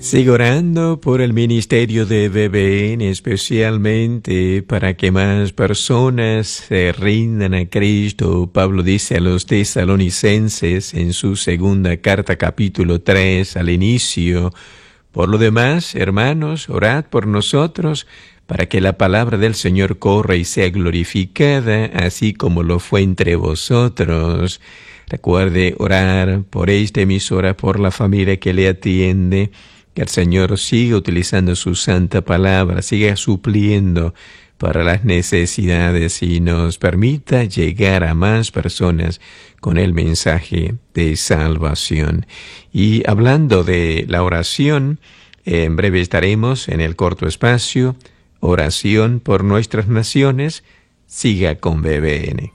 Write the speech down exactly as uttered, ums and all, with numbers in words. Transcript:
Sigo orando por el ministerio de B B N, especialmente para que más personas se rindan a Cristo. Pablo dice a los tesalonicenses en su segunda carta, capítulo tres, al inicio: por lo demás, hermanos, orad por nosotros, para que la palabra del Señor corra y sea glorificada, así como lo fue entre vosotros. Recuerde orar por esta emisora, por la familia que le atiende. Que el Señor siga utilizando su santa palabra, siga supliendo para las necesidades y nos permita llegar a más personas con el mensaje de salvación. Y hablando de la oración, en breve estaremos en el corto espacio Oración por nuestras naciones. Siga con B B N.